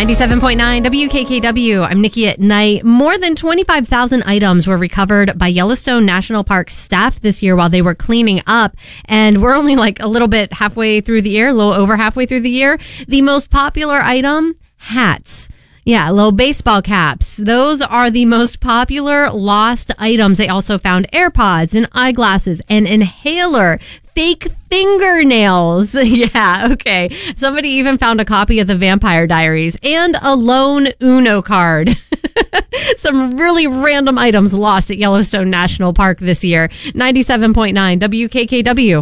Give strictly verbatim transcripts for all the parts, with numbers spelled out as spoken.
ninety-seven point nine W K K W. I'm Nikki at Night. More than twenty-five thousand items were recovered by Yellowstone National Park staff this year while they were cleaning up. And we're only like a little bit halfway through the year, a little over halfway through the year. The most popular item, hats. Yeah, little baseball caps. Those are the most popular lost items. They also found AirPods and eyeglasses, an inhaler, fake fingernails. Yeah, okay. Somebody even found a copy of the Vampire Diaries and a lone Uno card. Some really random items lost at Yellowstone National Park this year. ninety-seven point nine W K K W.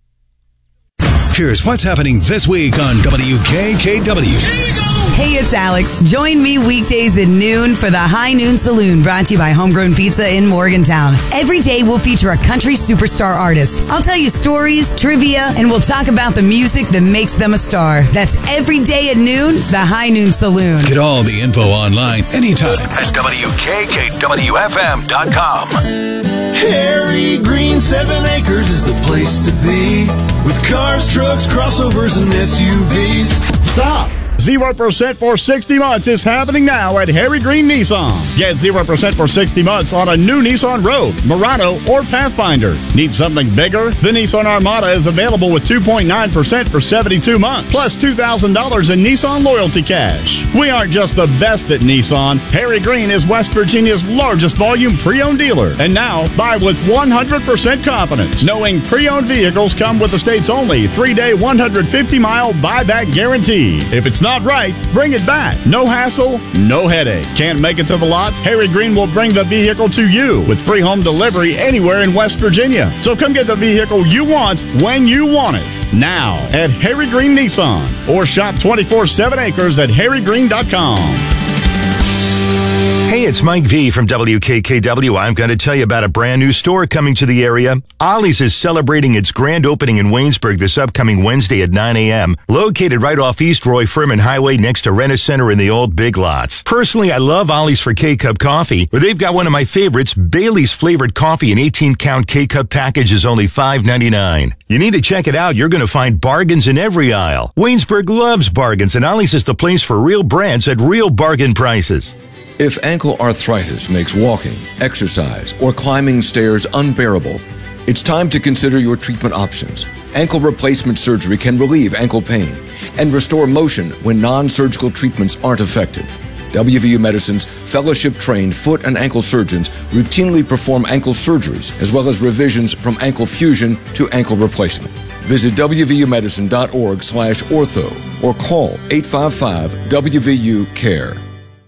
Here's what's happening this week on W K K W. Hey, it's Alex. Join me weekdays at noon for the High Noon Saloon, brought to you by Homegrown Pizza in Morgantown. Every day we'll feature a country superstar artist. I'll tell you stories, trivia, and we'll talk about the music that makes them a star. That's every day at noon, the High Noon Saloon. Get all the info online anytime at W K K W F M dot com. Harry Green Seven Acres is the place to be, with cars, trucks, crossovers, and S U Vs. Stop! zero percent for sixty months is happening now at Harry Green Nissan. Get zero percent for sixty months on a new Nissan Rogue, Murano, or Pathfinder. Need something bigger? The Nissan Armada is available with two point nine percent for seventy-two months, plus two thousand dollars in Nissan loyalty cash. We aren't just the best at Nissan. Harry Green is West Virginia's largest volume pre-owned dealer. And now, buy with one hundred percent confidence, knowing pre-owned vehicles come with the state's only three-day, one hundred fifty mile buyback guarantee. If it's not right, bring it back. No hassle, no headache. Can't make it to the lot? Harry Green will bring the vehicle to you with free home delivery anywhere in West Virginia. So come get the vehicle you want when you want it. Now at Harry Green Nissan, or shop twenty-four seven acres at harry green dot com. Hey, it's Mike V from W K K W. I'm going to tell you about a brand new store coming to the area. Ollie's is celebrating its grand opening in Waynesburg this upcoming Wednesday at nine a.m. Located right off East Roy Furman Highway next to Renner Center in the old Big Lots. Personally, I love Ollie's for K-Cup coffee, where they've got one of my favorites, Bailey's flavored coffee. An eighteen count K-Cup package is only five ninety-nine. You need to check it out. You're going to find bargains in every aisle. Waynesburg loves bargains, and Ollie's is the place for real brands at real bargain prices. If ankle arthritis makes walking, exercise, or climbing stairs unbearable, it's time to consider your treatment options. Ankle replacement surgery can relieve ankle pain and restore motion when non-surgical treatments aren't effective. W V U Medicine's fellowship-trained foot and ankle surgeons routinely perform ankle surgeries as well as revisions from ankle fusion to ankle replacement. Visit W V U medicine dot org slash ortho or call eight five five W V U care.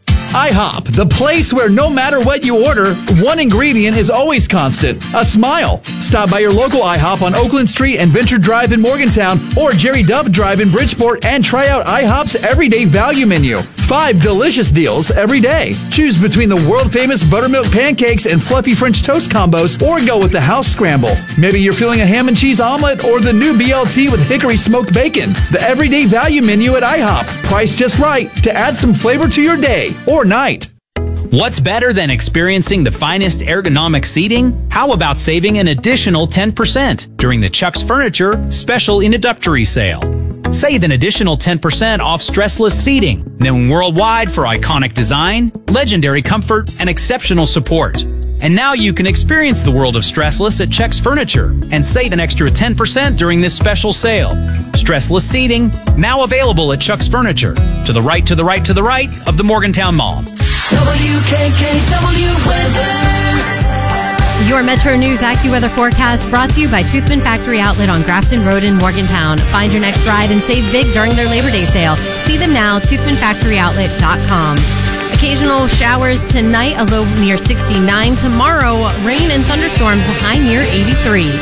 IHOP, the place where no matter what you order, one ingredient is always constant, a smile. Stop by your local IHOP on Oakland Street and Venture Drive in Morgantown or Jerry Dove Drive in Bridgeport and try out IHOP's everyday value menu. Five delicious deals every day. Choose between the world-famous buttermilk pancakes and fluffy French toast combos or go with the house scramble. Maybe you're feeling a ham and cheese omelet or the new B L T with hickory smoked bacon. The everyday value menu at IHOP. Priced just right to add some flavor to your day or night. What's better than experiencing the finest ergonomic seating? How about saving an additional ten percent during the Chuck's Furniture Special Introductory Sale? Save an additional ten percent off stressless seating, known worldwide for iconic design, legendary comfort, and exceptional support. And now you can experience the world of stressless at Chuck's Furniture and save an extra ten percent during this special sale. Stressless seating, now available at Chuck's Furniture. To the right, to the right, to the right of the Morgantown Mall. W K K W weather. Your Metro News AccuWeather forecast brought to you by Toothman Factory Outlet on Grafton Road in Morgantown. Find your next ride and save big during their Labor Day sale. See them now, toothman factory outlet dot com. Occasional showers tonight, a low near sixty-nine. Tomorrow, rain and thunderstorms, a high near eighty-three.